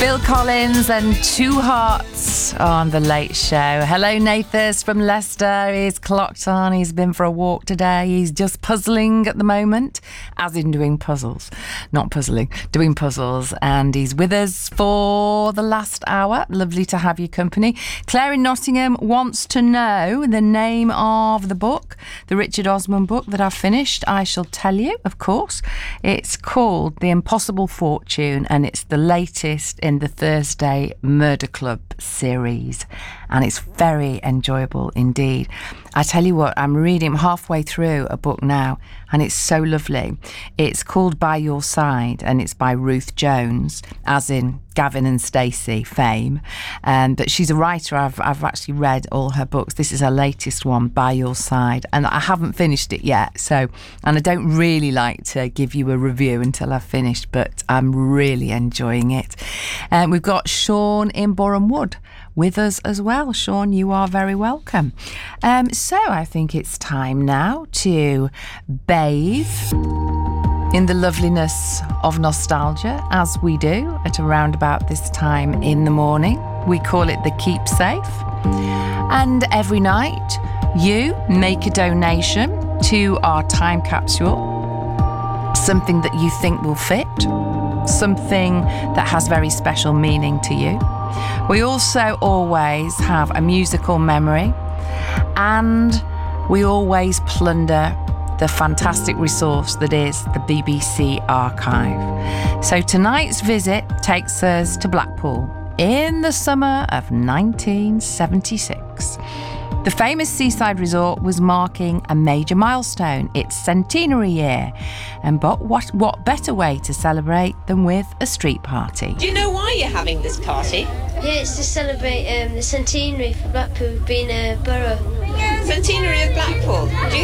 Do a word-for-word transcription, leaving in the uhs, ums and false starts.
Phil Collins and Two Hearts on The Late Show. Hello, Nathus from Leicester. He's clocked on. He's been for a walk today. He's just puzzling at the moment, as in doing puzzles. Not puzzling, doing puzzles. And he's with us for the last hour. Lovely to have your company. Claire in Nottingham wants to know the name of the book, the Richard Osman book that I've finished. I shall tell you, of course. It's called The Impossible Fortune, and it's the latest in the Thursday Murder Club series, and it's very enjoyable indeed. I tell you what, I'm reading I'm halfway through a book now, and it's so lovely. It's called By Your Side, and it's by Ruth Jones, as in Gavin and Stacey fame, and but she's a writer. I've I've actually read all her books. This is her latest one, By Your Side, and I haven't finished it yet. So, and I don't really like to give you a review until I've finished, but I'm really enjoying it. And um, we've got Sean in Boreham Wood with us as well. Sean, you are very welcome. Um, so I think it's time now to bathe in the loveliness of nostalgia, as we do at around about this time in the morning. We call it the Keep Safe. And every night you make a donation to our time capsule, something that you think will fit, something that has very special meaning to you. We also always have a musical memory, and we always plunder the fantastic resource that is the B B C archive. So tonight's visit takes us to Blackpool in the summer of nineteen seventy-six. The famous seaside resort was marking a major milestone, its centenary year. And but what what better way to celebrate than with a street party? Do you know why you're having this party? Yeah, it's to celebrate um, the centenary for Blackpool being a borough. Centenary of Blackpool. Do you